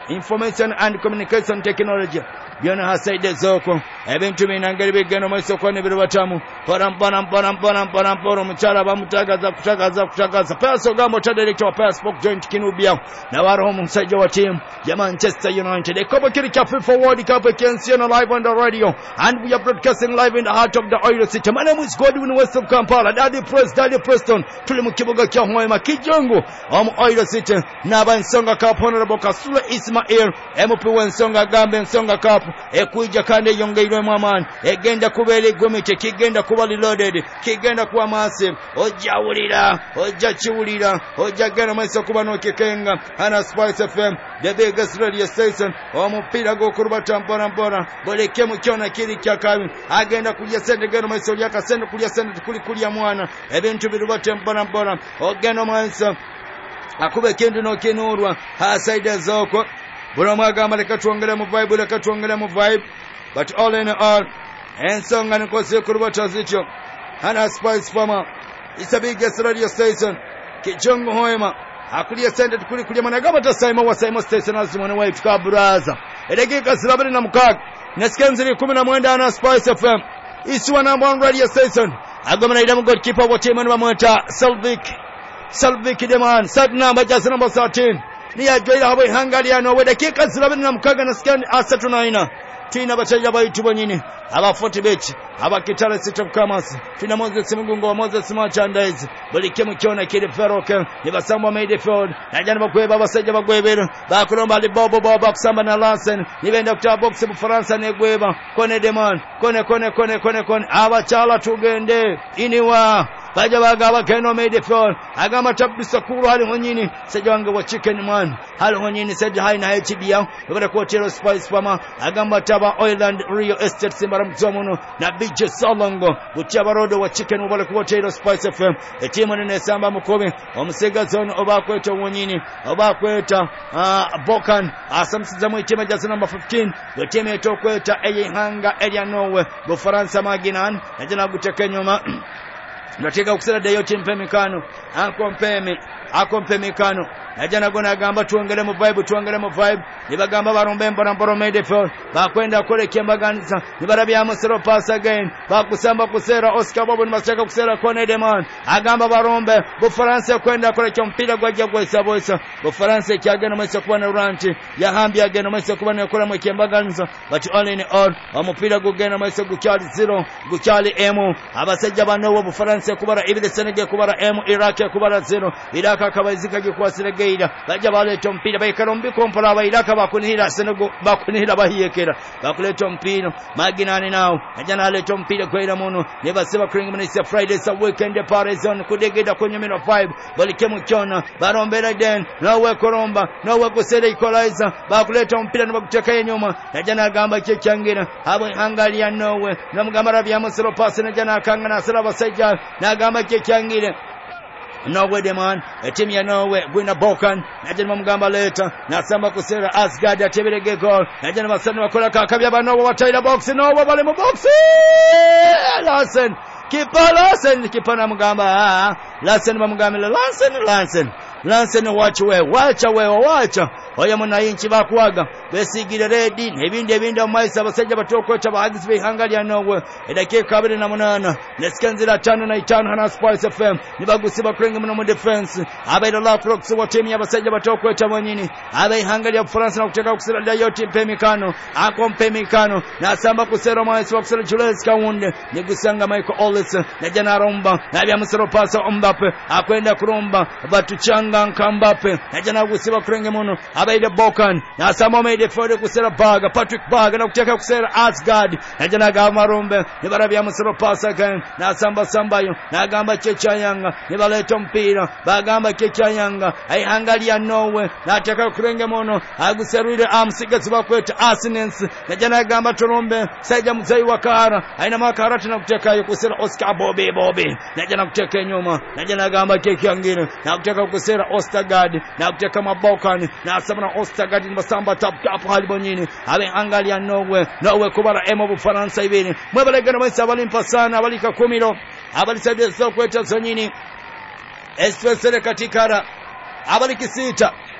information and communication technology byona hasaide zoko ebintu binangeri bigeno maiso kwa nibiro batamu param muchala bamutagaza paso gambo ta director wa passport joint kinubia na waro musajja wa team ya Manchester United ekobo kiri cha FIFA World Cup against live on the radio and we are broadcasting live in the heart of the Oil City. My name is Godwin West of Kampala. Daddy Preston tuli mu kibuga kya Hoima Kijongo Oil City naba nsonga cup honorable Kasula Ismail MP wensonga gambe nsonga cup ekuija kande yongeirwe mwaman egenda kubele gomite kigenda kuba reloaded kigenda kuwa massive ojja chiwulira ojja gena maiso kuba no kikenga ana Spice FM the biggest radio station omupira go kuruba tampora boleke mu kyona kiri kyakabi agenda kulya sente geno maiso lyaka sente kulya sente kulya mwana ebintu biruba tampora ogenda maiso akube kindu no kinurwa hasaide zoko Buramaga maleka tuongele mu vibe but all in all ensonga nikose kuruba tazicho hana Spice Farmer it's a biggest radio station Kijongo Hoima akulia sente kulya managaba tasaima wa Saimo station azimone wa ifika braza edekika 76 nesikanziri 11 ana Spice FM it's one number 1 radio station agomana ida goalkeeper wa team bamweta Salvik Deman sat number just number 13 ni ajoira habo Hungary no we dakika 76 na scan asatu naina tina bachaja bayitu bonyini aba 40 bet aba kitale sitop kamas tina Moses Mugungo wa Moses Merchandise bolike mukyona kiri feroke nibasamba midfield najana bakweba basajja bagwebera bakulomba ali bobo kusamba na Lansen nibenda kuta box mu France ne gweba kone Deman kone aba chala tugende iniwa baja bagaba keno midfield agama tabisa kuru hali honyini sejange wa chicken man hali honyini seja haina HBA bada ko Tero Spice Farmer agamba taba Oiland Real Estate simbara mzomuno na BJ Salongo butya barodo wa chicken ubale ko Tero Spice FM etimu ne samba mukobe omusega zone obakweta wonyini obakweta Bokan asamsiza mu itima jasa number 15 butya etokweta eyihanga elia Norway bo France maginan najana guteka nyuma natega kusera dayo timpe mikano akompe mikano najana gona gamba tuongele mu vibe nibagamba barombe mboro midfield bakwenda kole kembaganisa nibarabya musero pass again bakusamba kusera Oscar Bobo nimachaka kusera kone Deman agamba barombe bu France kwenda kole kyompira gwajja gwesa bu France kyagena mase kubana ranti ya hambi agena mase kubana kola mu kembaganisa but all in all omupira gugena mase gukyali 0 gukyali M abasajja banowo bu France kubara ibide Senegal kubara M Iraq kubara 0 Iraq akabazika gikwasire geira bajja baleta mpira bayikarombi kompola abayiraka bakunihira Senegal bakunihira bahiyekera bakuleta mpira maginani nawo ajana aleta mpira kwera muno nebasiba kring minister Friday sa weekend parizon kudegeda konyemeno 5 balike mukyona barombera den nawe koromba nawe kusere equalizer bakuleta mpira nabakuteka enyuma ajana agamba kyekyangira abo Hungary nowe namugamba bya musero pass najana akangana sala basajja nagamba kyekyangira Norway Deman team ya Norway gwina Bokan najana mugamba leta nasamba kusera Asgard atebirege goal najana basanu bakola kakabya banowo wataira box Norway bali mu box Lansen kipa na mugamba Lansen bamugambira Lansen wacha oya muna inchi bakwaga besigire ready nebindi omaisa abasajja batokota bahagisi be Hungary Norway edakika 28 nesikanzira 5 hana Spice FM nibagusiba krenga mu defense abaida la prox wa team y'abasajja batokota bonyini abai Hungary ya France na kuteka kusira dayo timpe mikano akompe mikano na samba kusera maisi wa kusira Jules Kawunde nigusanga Michael Ollis na jana romba na bya musero pasa Mbappe akwenda kuromba batuchanga Mbappe na jana gusiba krenga muno abaida Bokan na samba made for kusera Baga Patrick Baga na kuteka kusera Asgard na jana gama rombe nibarabya musero pasa again na sambayo na gamba Chechayanga nibaleta mpira bagamba Chechayanga ai Hungary ya Norway na ataka kurenge mono aguserwire amsigatsi bakweta Arsenal na jana gamba Torombe saija mzai wakara aina makara tena kuteka kusera Oscar Bobe na jana kuteka nyuma na jana gamba Chechayanga na kuteka kusera Ostergaard na kuteka Mabokan na sabana Ostergaard mbasamba tap halibonyini abe Hungary ya Norway kubara emo bu Faransa ibini mwebalegana mwesa balimpa sana balika kumiro abalisabye sokweta zonyini espesele katikara abalikisita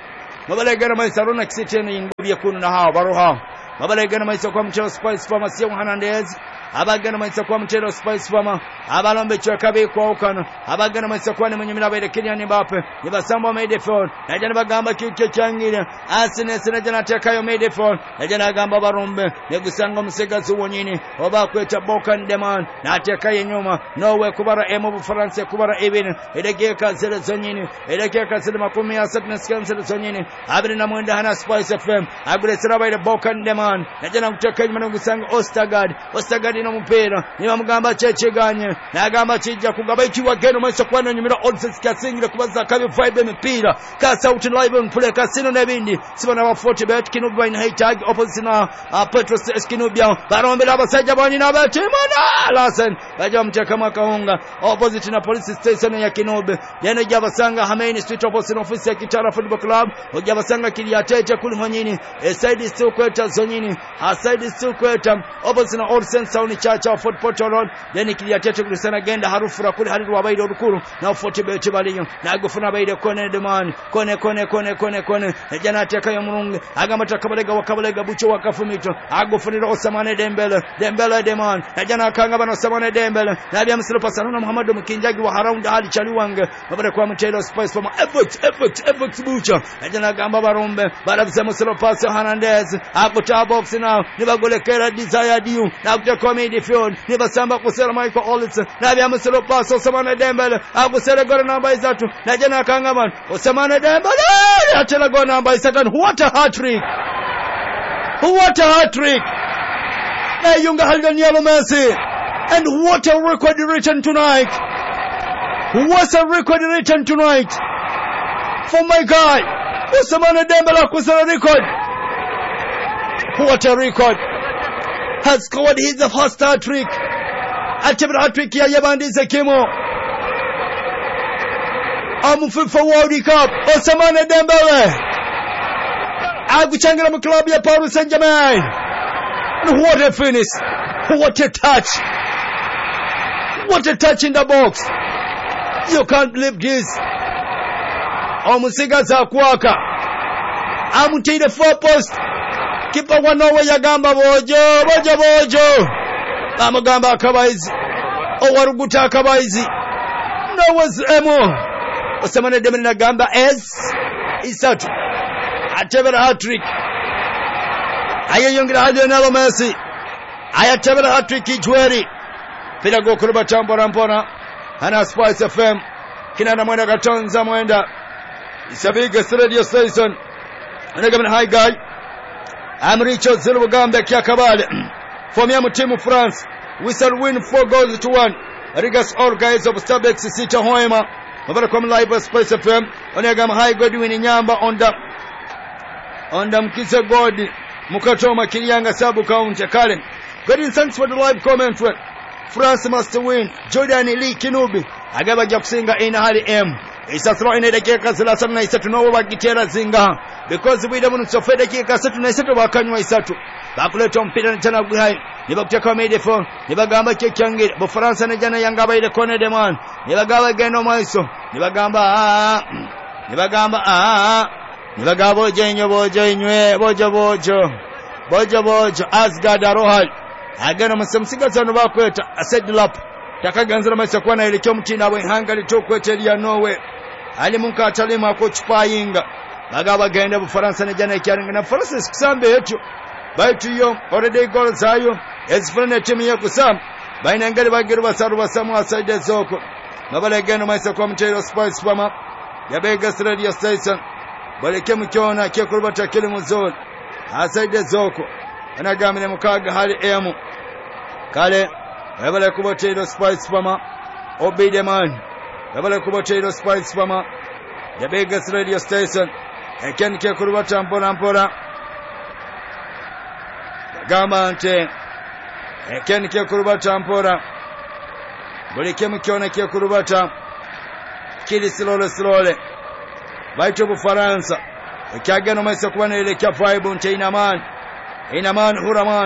mabalegana maisa rona kisiteni ingobye kunu na hawa baruha mabalegana maisa kwa mchero Spice Pharmacy Hernandez abagana maisa kwa mchero Spice Pharma abalombe chakabe kwa ukana abagana maisa kwa ni munyumira baide Kylian Mbappe nibasamba midfield najana bagamba kike cyangire Asines najana tekayo midfield najana gamba barumbe negusanga umusigazi wonyine oba kweta Bokan Deman natekaye nyuma nowe kubara emu Bufaransa kubara ibin edegeka zile zonyine edegeka zile makumi ya satnes zile zonyine abiri na mwenda hana Spice FM agure sirabaide Bokan Deman najana kuteka nyuma negusanga Ostagard no mupira niba mugamba ceceganye nagamba kijja kugaba ikiwa geno mweso kwana nyumira odds kasingira kubaza kabe vibe mipira ka sauti live on play kasino nebindi sibona wa 40 bet kinubwa in tag opposite na Petros Eskinubia barombe abasajja bani na batimana lasen baje mteka makaunga opposite na police station ya Kinube yene jabasanga Hamaini Street opposite office ya Kitara Football Club ojabasanga kiliateje kuli mwanyini side still kweta zonyini side still kweta opposite na Olsen Sound Church of Fort Portal Road then kiliateje kulisana genda harufu rakuli hali wabaide orukuru na 40 bet balinyo nagufuna baide kone demand kone jana ateka yo murunge agamba takabalega bucho wakafumito agufunira Osamane Dembele demand jana akanga bano Osamane Dembele nabya msilo pasana na Muhammadu Mkinjagi wa haround hali chaliwange babare kwa mchelo Spice from FX bucho jana agamba barumbe barabza msilo pasa Hernandez akuta box now nibagolekera Desire Diu na kuteka midfield nibasamba kusera Michael Olitz nabya msilo pasa Osamane Dembele agusere gora namba izatu jana akanga bano Osamane Dembele atela gora namba izatu what a hat-trick Yunga Halgan Yellow Messi and what a record written tonight for my guy Ousmane Dembele kusana record what a record has scored his first hat-trick atebra hat-trick ya yabandize kimo FIFA World Cup Ousmane Dembele aguchangira mu club ya Paris Saint-Germain. What a finish, what a touch in the box. You can't believe this. Omusigaza kwaka amutire 4 post kipa wanowe yagamba bojo amagamba akabayizi owaruguta akabayizi nowas emo Ousmane Dembele nagamba isatu atebera hat-trick ayeyongera Lionel Messi ayatebera hat-trick ijweri pila gokuruba tambora mpona ana Spice FM kinana mwenda katonza mwenda isabiga radio station anagamba hi guy I'm Richard Zilbugambe kyakabale from ya team France we shall win 4 goals to 1 Rigas all guys of Starbex City Hoima mabara kwa live Spice FM anagamba hi Godwin Nyamba on the Mkisa God Mukatoma Kinyanga Sabu County Kalen. Godwin, thanks for the live comment. France must win. Jordan Lee Kinubi agaba jakusinga ina hali M isa throw ina dakika 33 no bagitera zinga because we don't so fede dakika 33 bakanywa isatu bakuleta mpira tena guhai nibakuteka midfield nibagamba kyekyangira bo France ne jana yangaba ile kone demand nibagaba geno maiso nibagamba bojo Asgard Arohal agana musamsiga zano bakweta asedlap takaganzira maisa kwa na elekyo mutina we Hungary tokweteria Norway ali munka atalima ko chupayinga bagaba genda bu France ne jana ikyaringa na France kusambe yetu baitu yo already goal zayo ezifuna team yo kusam baina ngali bagiru basaru basamu aside zoko mabale genda maisa kwa mtero Spice Pharma yabega radio station baleke mukyona kyekulubata kile muzol aside zoko anagamire mukaga hali emu kale babale kubotero Spice Pharma obideman babale kubotero Spice Pharma yabega radio station eken kyekulubata mpora gamba nte eken kyekulubata mpora baleke mukyona kyekulubata kili slowly baitu Bufaransa ekyageno maisa kubana ile kya vibe nte inaman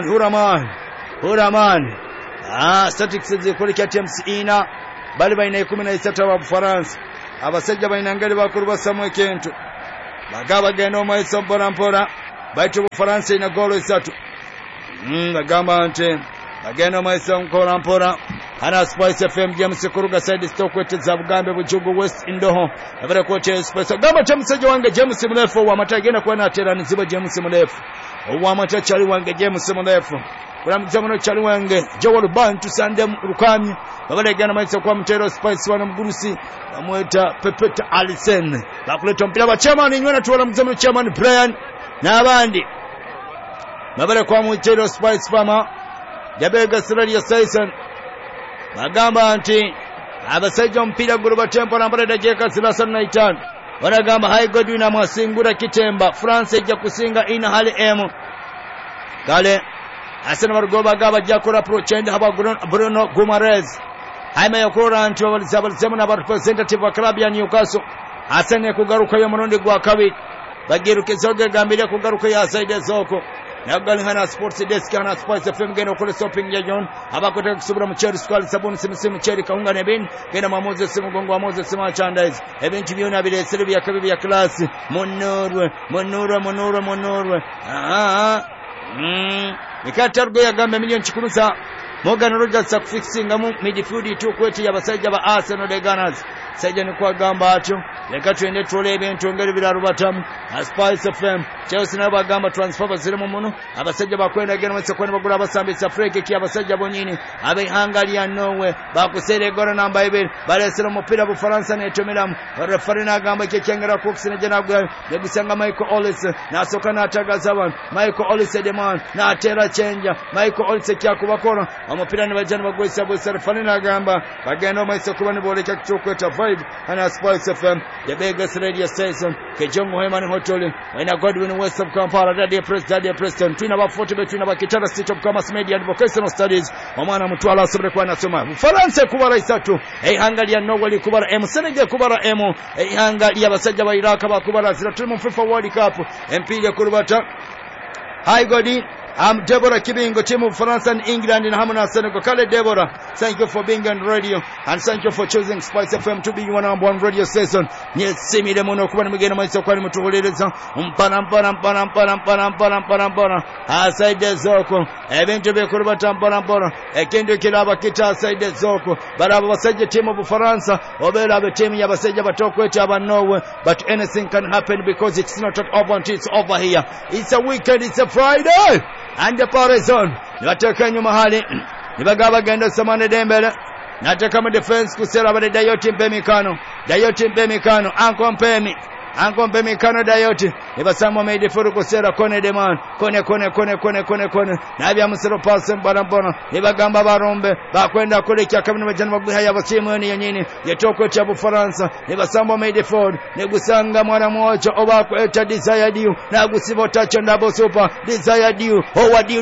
huraman statistics zikoleka teams ina bali baina 13 wa Bufaransa abasajja baina ngali bakuru basamwe kentu bagamba genda omweso mpora baitu Bufaransa ina golo 3 bagamba nti bagenda omweso mpora Hana Spice FM James Kuruga side Stokwete za Bugambe Bujugu West Indoho abere koche Spice gamba James wange James Mulefu wa matagenda kwa natera niziba James Mulefu wa matachali wange James Mulefu kuna mzamono chali wange Joel Bantu Sande Rukami babale gana maisa kwa Mtero Spice wana Mgurusi bamweta Pepeta Alisen bakuleta mpira wa chairman nywana tuwala mzamono chairman Brian na abandi babale kwa Mtero Spice fama Jabega Siralia Saison bagamba nti abasajja mpira guruba tempo nambara dakika 35 wanagamba High Godwin na Mwasingura Kitemba France ejja kusinga ina hali emu kale asana barugoba gaba jakora prochend haba Bruno Gumarez haima yakora nti walizabalizemu na representative wa club ya Newcastle asane kugaruka yo murundi gwa kabiri bagirukizoge gambire kugaruka ya Saide Zoko Nagali Hana Sports Desk Hana Sports FM geno kule shopping ya John abakotaka kusubira mu cherry squad sabuni simu cherry kaunga nebin gena mamoze simu gongo wa Moses simu chandise ebintu byona bile selebi ya kabibi ya class monurwe Mikatargo ya gambe milioni 10 Morgan Rogers akufixinga mu midfield tu kweti ya basajja ba Arsenal de Gunners sajja ni kwa gamba atyo leka twende tole ebintu ngeri birarubatamu Spice FM Chelsea nabo bagamba transfer bazirimo muno abasajja bakwenda gena mwese kwenda bagula abasambisa freke ki abasajja bonyini abe Hungary Norway bakusere gora namba 2 balesera mupira bu Faransa netomeramu referee nagamba kekengera kokisina jenagwa yagusanga Michael Olise nasoka natagaza abantu Michael Olise demand na atera chenja Michael Olise kyakubakora amupira ne bajana bagwesa bwesa referee nagamba bagenda mwese kubani boleka kichokweta vibe ana Spice FM the biggest radio station Kejongo Hemani Hotel ina Godwin West of Kampala Daddy Preston twina ba 40 between ba Kitara State of Commerce Media and Vocational Studies omwana mutwala asobere kwa nasoma Faransa kubara 3 Hungary ya Norway kubara Senegal kubara Hungary abasajja ba Iraq bakubara 0 mu FIFA World Cup empile kurubata High Godwin Deborah Kibingo, team of France and England in Hamana Senegal. Kale Deborah, thank you for being on radio and thank you for choosing Spice FM to be your number one radio station. Yes, see me the mono kwani mugena maiso kwani mutuholeleza mpana aside zoko ebintu bekurubata mpana ekendo kiraba kita aside zoko baraba basajja team of France obera abe team ya basajja batokweta aba Norway but anything can happen because it's not over until it's over here. It's a weekend, it's a Friday. And the Parizon, Nataka Mahali, Nibagaba Genda Samane Dembele, Nataka defense Kusera by the Dayoti Pemicano, Anko Pemicano Dayoti, if someone made the Furu Kusera Kone Deman, Kone, Nabia Musero Passen Barambona, Nibagamba Barombe, Bakwenda Koleka Kamina Janabaya Simoni Yanini, Yatoko Chabu Faransa, if someone made the Ford, Nebusanga Maramocha, Obako Eta Desire Dew, Nagusivo Touch and Double Super, Desire Dew, Owa Dew,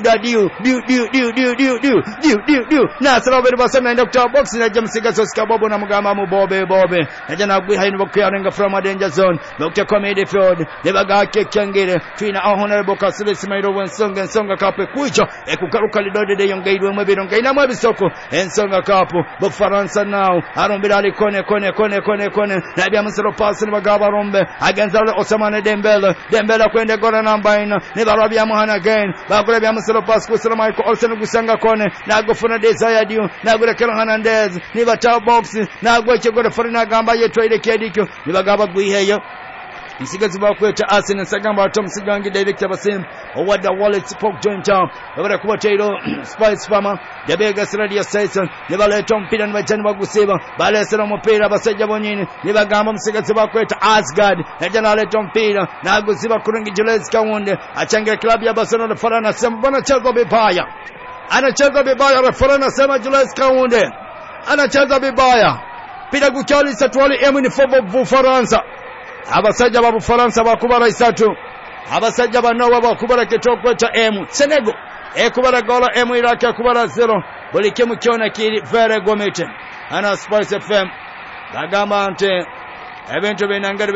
Nasra Basana and Dr. Box in a Jamsigasoska Bobo Namagama Bobe, and then I'll be behind Vokaringa from a danger zone. Dr. Comedy Field, Nebagake Kangere, Trina Honorable Casilis Mado and Songa Capo, which Ekukaruka de Young Gate, maybe don't gain a Mabisoko, and Songa Capo, but Faransa now, I don't be Kone, Nabiamusero Passon Magaba Rombe, against Osamane Dembella, Quenda Goran Baina, never Rabia Mohan again, Bagrabiamusero Pasco, Michael Olsen Gusanga Kone, now go for a desire due, now go to Hernandez, never tell boxing, now go to go to Forina Gamba, you trade a Kediko, never Gaba Guia. Msigazi bakweta Arsenal sagamba Tom Sigangi director basim owada wallet spoke joint town obera kubacha ilo Spice Farmer Jabega Radio Station nebale Tom Pidan bajani baguseba bale sera mupira basajja bonyini nebagamba msigazi bakweta Asgard najana le Tom Pira na gusiba kurungi Jules Kawunde achangira club ya Barcelona Farana sema bana cheza bibaya anacheza bibaya referana sema Jules Kawunde anacheza bibaya pira guchali satwali emini fobo Faransa abasajja ba Bufaransa bakubara 3 abasajja ba Norway bakubara kitoko cha Senegal ekubara gola Iraq ekubara 0 buli kimu kyona kiri very gomete ana Spice FM bagamba nte ebintu binangari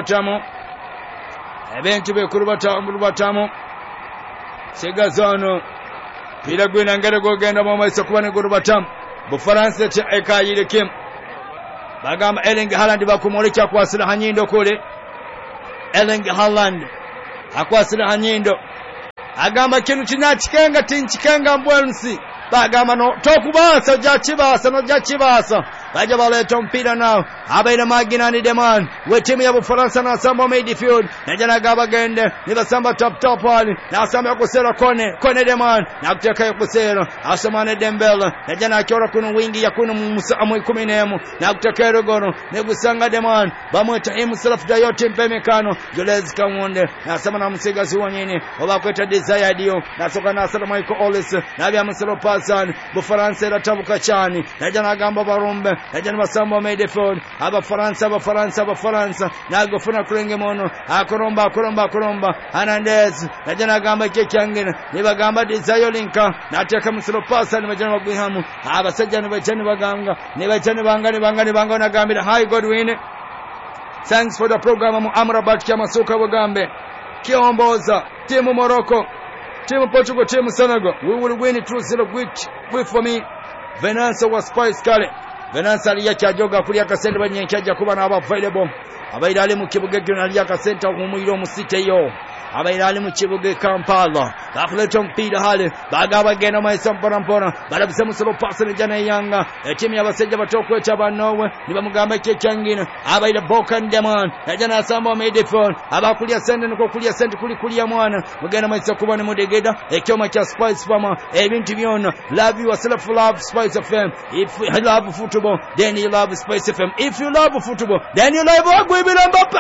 bekurubatamu sigazano pira gwinangari gogenda mu maiso kubane gurubatamu Bufaransa cha ekayire kim bagamba Erling Haaland bakumulika kwasira hanyindo kule Erling Haaland akwasira hanyindo agamba kintu kinachikenga tinchikenga mbwensi bagamba no tokubasa jachibasa no jachibasa baje baleta mpira nao abaina Maginani Deman we timu ya Bufaransa na samba midfield najana gaba gende nibasamba top wali na samba kusera kone Deman na kuteka kusera Ousmane Dembele najana akiora kuno wingi ya kuno amu 10 na kuteka rogono negusanga Deman bamweta himself da yote mpemekano Jules Kamunde na samba na musiga ziwanyini obakweta Desire Dio na soka na sala Michael Olise na bya muselo pasan Bufaransa iratabuka cyane najana gamba barumbe najana basamba midfield Abafaransa nagofuna kurenge mono akoromba Hernandez najana gamba kyangina nibagamba Desire Linka nateka musiro pasa nimajana bagwihamu abasajjana bacane baganga nibacane bangani nagambira Hi Godwin. Thanks for the program. Amrabat Kyamasuka Bagambe Kiomboza timu Morocco timu Portugal timu Senegal. We will win it through 0 with for me Venanza was Spice Kale Venanza aliyachajoga kulia kasente banyenkaja kuba na available abaira ali mu kibuga gino aliya kasente kumuyiro musite yo abaira ali mu kibuga Kampala bakuleta mpira hale bagaba gena maisa mpona barabise musolo pasene jana yanga timu y'abasajja batokwecha banowe nibamugamba kyangina abaira Bokan Deman jana asamba midfield abakulya sente niko kulya sente kulia mwana mugenda maisa kuba ne mudegeda ekyoma kya Spice Farmer ebintu byonna love yourself love Spice FM. If you love football then you love Spice FM. If you love football then you love Agwibira Mbappe.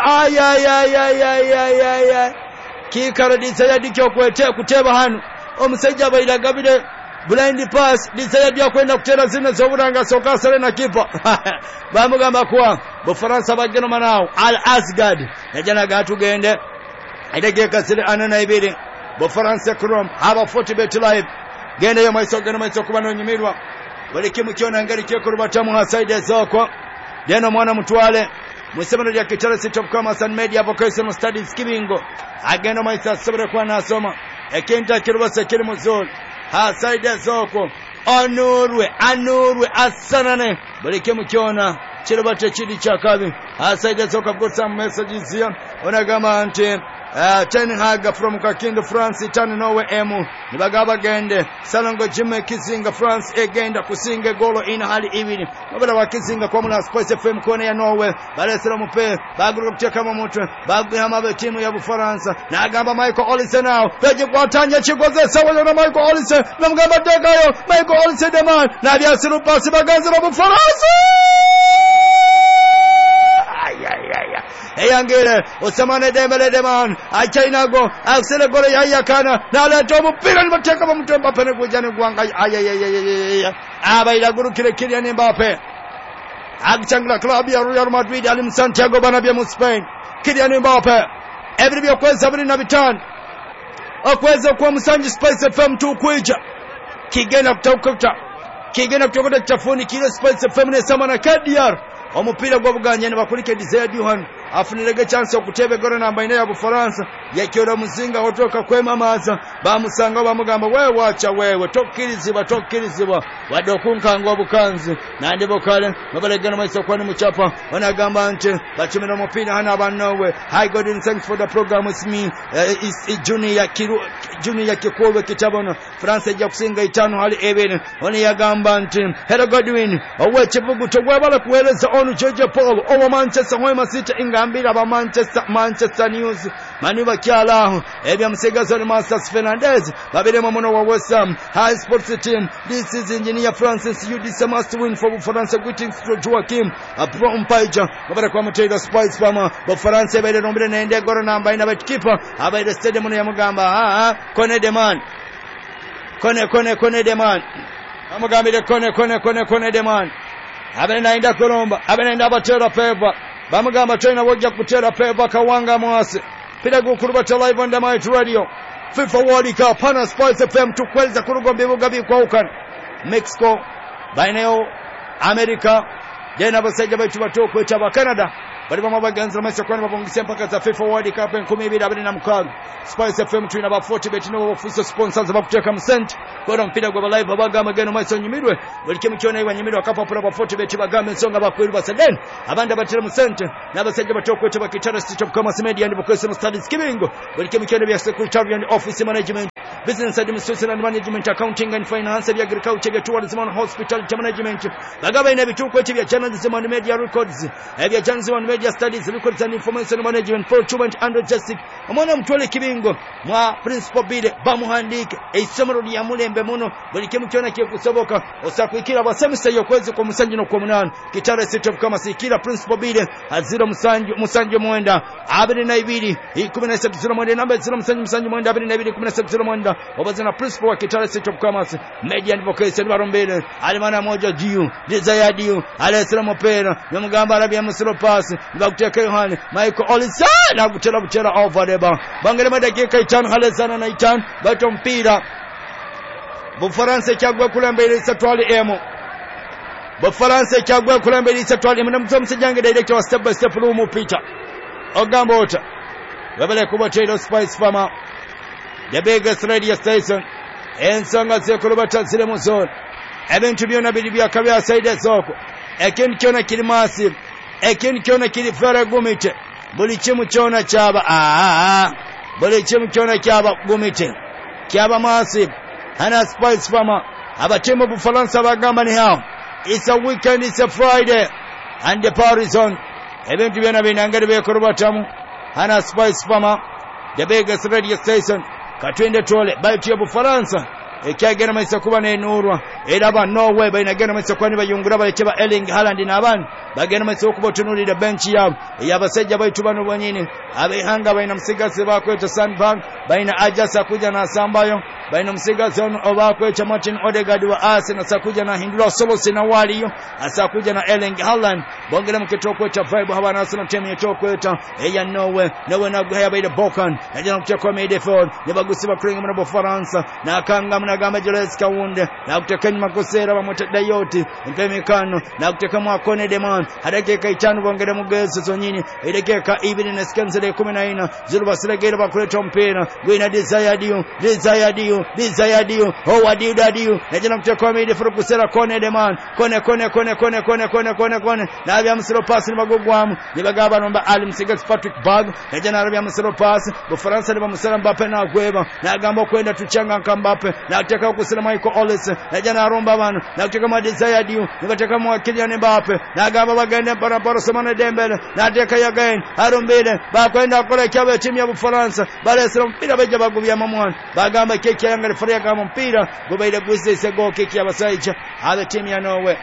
Ay kikara Desire dikyo kwete kuteba hanu omusajja abaira gabire blind pass Desire dikyo kwenda kutera zina zoburanga soka sare na kipa bamugamba kwa Bufaransa bageno manao Al Asgard yajana gatugende idegeka sire anana ibiri Bufaransa Chrome haba 40 bet live gende yo maiso kubano nyimirwa bali kimu kyona ngari kye kurubatamu hasaide zoko deno mwana mutwale Musemano ya kitale top kama San Media Vocational Studies Kibingo agenda maisa sabra kwa nasoma ekenta kirubase kiri muzuri hasaide zoko anurwe asanane bali kimu kyona kirubate kidi chakabi hasaide zoko. I've got some messages here onagama ante Ten Hag from Kakindo France Itani Norway emu nibagaba gende Salongo Jimmy Kizinga France egenda kusinga golo ina hali ibiri nobala wakizinga kwa mula Spice FM kone ya Norway balesera mupe baguru kuteka mumutwe bagwihama be timu ya Bufaransa nagamba Michael Olise now peje kwatanya kigoze sawa na Michael Olise namugamba dagayo Michael Olise Deman na byasiru pasi baganzira Bufaransa eyangere Ousmane Dembele Deman achainago aksele gore yayakana naleto mupira nibateka bamutwe Mbappe ne kujana gwanga abaira guru Kylian Mbappe agchangla club ya Real Madrid alim Santiago Bernabeu mu Spain Kylian Mbappe everybody kweza bari na bitano okweza kwa musanji Spice FM tukwija kigena kutoka chafuni kile Spice FM ne samana KDR omupira gwabuganye ne bakulike Desire Dio afunirege chance okutebe goro namba ine ya Bufaransa yakiora muzinga otoka kwemamaza bamusanga bamugamba wewe wacha wewe tokkirizibwa wadokunkanga obukanzi nande bokale babalegana maiso kwani muchapa wanagamba nti bachimena mupira hana banowe. Hi God and thanks for the program with me is Junior Kikobwe kitabona France ejja kusinga 5 hali ebene oni yagamba nti Hero Godwin owe chibugu togwabala kueleza onu George Paul owa Manchester Wema City ingambira ba Manchester News maniba kyalaho ebya musegazo ni Masters Fernandez babere mono wa West Ham High Sports team. This is engineer Francis UDC must win for France. Greetings to Joaquim Pro Mpaija babere kwa mutego Spice Farmer Bufaransa ebere nombere nende goro namba ina betkipa abaide stadium ya mugamba Kone Deman amugambire Kone Deman abenainda kulomba abenainda batera peva bamugamba tena wojja kutera peva kawanga mwase pira gukurubata live on the Might Radio FIFA World Cup pana Spice FM tukweleza kurugombe bugabi kwa ukana Mexico baineo America jena basajja baitu batokwe chaba Canada bali bama baganza amaiso kwani babongise mpaka za FIFA World Cup 2026 Spice FM twina ba 40 betino bafuso sponsors bakuteka musent kora mpira gwa live abagama gano maiso nyimirwe bali kemichona iwa nyimirwe kapapula ba 40 beti bagame nsonga bakwiri basaden abanda batira musent n'abasajja batokwecha bakitara City of Commerce Media and Vocational Studies Kibingo bali kemichona bya Secretary and Office Management Business Administration and Management Accounting and Finance and Agriculture Tourism and Hospitality Management bagaba ina bituko echi bya Journalism and Media Records ebya Journalism and Media Studies Records and Information Management Procurement and Logistics omwana mutwale Kibingo mwa Principal Bide bamuhandike eisomero lya mulembe muno buli kimukyona kyekusoboka osakwikira basemisa yokwezi ku musanji no ku munana kitale City of Commerce kila Principal Bide azira musanji mwenda 22 17 mwenda namba 0 musanji mwenda 22 17 mwenda obazana Principal wa kitale City of Commerce Media and Vocational barombele alimana moja diu desire diu alesera mopera yomugamba arabia musiro pass bakuteka Yohane Michael Olisa na gutera butera over the bar bangere madakika 5 halesana na 5 bato mpira Bufaransa cyagwa kulembere satwali emo Bufaransa cyagwa kulembere satwali emo namutse jange director wa step by step room Peter Ogambota babale kubatero Spice Farmer the biggest radio station ensonga zekulubata zile mu zone ebintu byona bili bya kabya side zoko ekintu kyona kiri massive ekintu kyona kiri fara gumite buli kimu kyona kyaba buli kimu kyona kyaba gumite kyaba massive ana Spice Farmer abatimu Bufaransa bagamba ni hao it's a weekend it's a Friday and the party is on ebintu byona binangere bekulubatamu ana Spice Farmer the biggest radio station katwende tole baiti ya Bufaransa ekyagera maisa kuba n'enurwa era ba Norway bayinagera maisa kwani bayungura balekeba Erling Haaland n'abandi bagenda maisa okubotunulira bench yabo eyabasajja baitu bano bonyine abehanga bayina musigazi bakweta Sandberg bayina Ajasa kuja na Sambayo bayina musigazi obakweta Martin Odegaard wa Arsenal sakuja na Hindura Solosi na waliyo asakuja na Erling Haaland bongera muketokweta vibe habana Arsenal team yetokweta eya Norway na guhaya bayida Bokan najana kuchakwa midfield nebagusiba kuringa mu Bufaransa na kanga nagamba Jules Kawunde na kutekanya makosera bamute Dayoti mpemikano na kuteka mwakone Deman adakeka 5 bongera mugezi zonyini edekeka ibiri na skenzele 14 zirubasiregera bakuleta mpira gwina desire dio wadi dadio najana kuteka mide furukusera kone Deman kone na abya musiro pass ni bagogwamu nibagaba nomba Ali Msigas Patrick Bag najana abya musiro pass Bufaransa nibamusera Mbappe na gweba na gamba kwenda tuchanga Mbappe na kuteka kusema Michael Olise na jana aromba bana na kuteka madesire dio nikateka mwa Kylian Mbappe na gamba bagende para Ousmane Dembele na teka ya gain arombele bakwenda kola kyabe timu ya Bufaransa balesera mpira beja bagubya mamwana bagamba keke yanga referee kama mpira gobaile gwise go keke ya basaicha ale timu ya Norway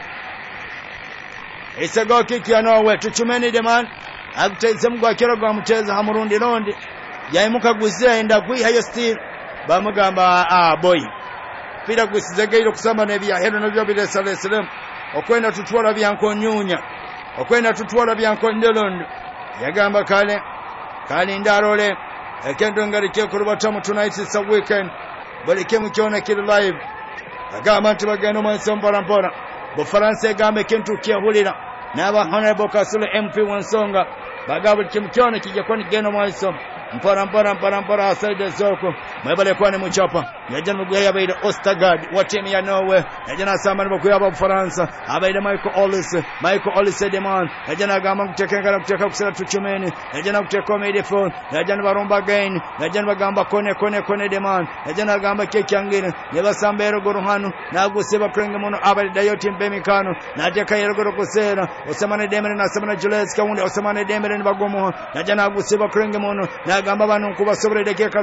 go keke ya Norway tuchumeni deman akuteze mgwa kero gwa muteza hamurundi rondi yaimuka gwise enda kwi hayo still bamugamba boy pira gwisizegeiro kusamba nebya hero nabyo biresalesem okwenda tutwala byankonyunya okwenda tutwala byankondelondo yagamba kale ndarole ekendo ngari kyekurubatamu tonight is a weekend bali kemu kyona kiri live agamba nti bagenda mwanso mpora Bufaransa egambe kintu kyehulira n'aba honorable Kasule MP Wansonga bagabuli kemu kyona kijja kwani genda mwanso mpora aside zoko mwebale kwane muchapa yajana muguya yabaide Ostergaard wa timu ya Norway yajana samani muguya aba Bufaransa abaide Michael Olise Deman yajana gamba kuteka kusera tuchumeni yajana kuteka midfield yajana baromba gain yajana bagamba kone Deman yajana gamba kekyangire yabasambero goruhanu naguseba krenga muno abaide Dayoti mbemikano nateka yerogoro kusera Ousmane Dembele na Samana Jules Kawunde Ousmane Dembele nibagomo yajana aguseba krenga muno gamba banu kubasobole dekeka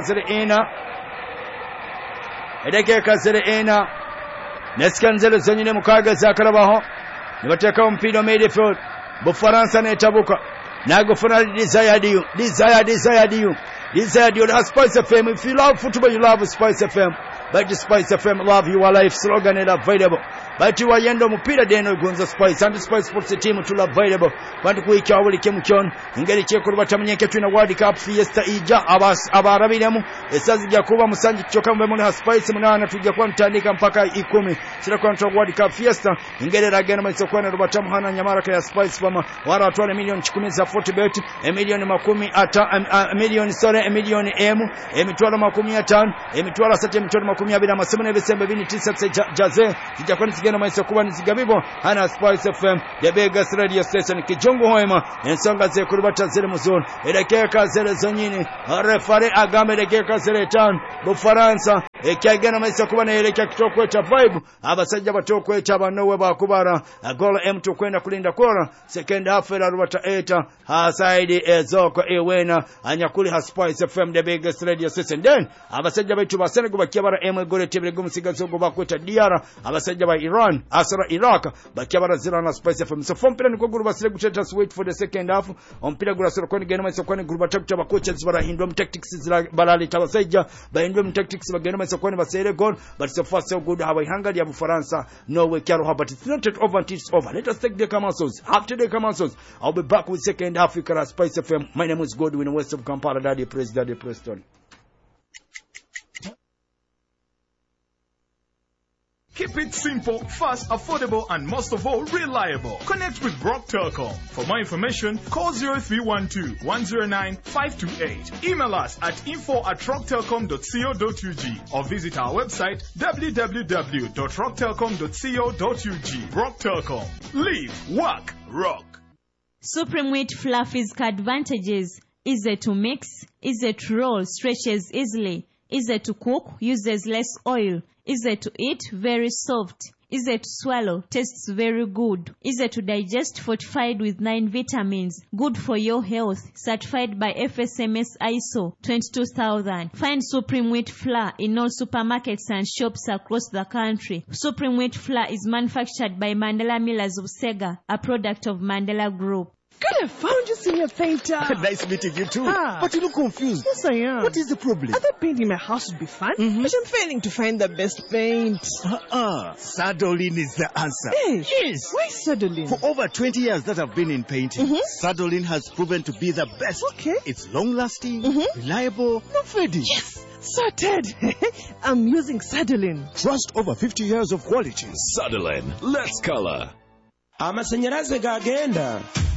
zere ena neskanzele zonyine mukaga zakarabaho nibateka mpira midfield Bufaransa netabuka nagofuna desire dio Spice FM. If you love football, you love Spice FM. But the Spice FM, love your life slogan is available. But you are yendo mupira deno gunza Spice and the Spice Sports team to available. But we can only come on and get a check over Tamanyaka to World Cup Fiesta Ija Abarabiamu. It says Yakuba Musanji Chokamemona Spice Munana to Japan Tandika Paka Ikumi. Sila contra World Cup Fiesta and get it again with Sokwana Batamhana Yamaraka Spice from 1 million Chikumiza 40 bet, a million Makumi ata a million sorry, a million emu, Emitwala Makumi atan, Emitwala Satem Makumi Abina Masumene Vini Tisa Jaze, Japan Sigana Mysokuan Zigabibo, Hana Spice FM, the Vegas radio station, Kijongo Hoima, and Songa Zekurubata Zelemuzon, Edekeka Zelezonini, Refare Agame de Keka Zeletan, Bufaransa, Ekagana Mysokuan, Ekaktokweta Vibe, Abasaja Batokweta, Nowa Kubara, a goal M to Kwenda Kulinda Kora, second half of Ruata Eta, Hasaidi Ezoko Ewena, and Yakuli has Spice FM, the biggest radio station. Then, Abasaja to Basenago, Kavara Emma Gore Gumsiga Zogobakuta Diara, Abasaja by Iran, Asara Iraq, but Kavara Zirana Spice FM. So from Piran Gurba just wait for the second half on Piragura Sokoni Genoma Sokoni Grubatak Chabacoaches, but Indom Tactics is like Balali Tabasaja, by Indom Tactics of Genoma Sokoni Basere gone, but so far so good. How I hunger Yabu Faransa, no way Caro, but it's not over until it's over. Let us take the commercials. After the commercials, I'll be back with second half. Spice FM. My name is Godwin, west of Kampala. Daddy Preston. Keep it simple, fast, affordable, and most of all, reliable. Connect with Rock Telecom. For more information, call 0312-109-528. Email us at info@rocktelecom.co.ug or visit our website www.rocktelecom.co.ug. Rock Telecom. Live, work, rock. Supreme Wheat Flour physical advantages: easy to mix, easy to roll, stretches easily, easy to cook, uses less oil, easy to eat, very soft, easy to swallow, tastes very good, easy to digest, fortified with 9 vitamins, good for your health, certified by FSMS ISO 22000. Find Supreme Wheat Flour in all supermarkets and shops across the country. Supreme Wheat Flour is manufactured by Mandela Millers of Sega, a product of Mandela Group. God, I found you, Senior Painter. Nice meeting you too. But you look confused. Yes, I am. What is the problem? I thought painting my house would be fun, but I'm failing to find the best paint. Sadolin is the answer. Hey, yes. Why Sadolin? For over 20 years that I've been in painting, Sadolin has proven to be the best. Okay. It's long-lasting, reliable, not fading. Yes. Sorted. I'm using Sadolin. Trust over 50 years of quality. Sadolin, let's color. Amashanyarazi gagenda.